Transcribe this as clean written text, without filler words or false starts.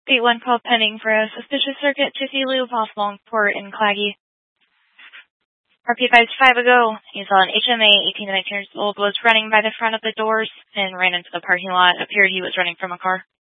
8-1 call pending for a suspicious circuit to see loop off Longport in Claggy. RP 5 ago, he saw an HMA 18 to 19 years old was running by the front of the doors and ran into the parking lot. Appeared he was running from a car.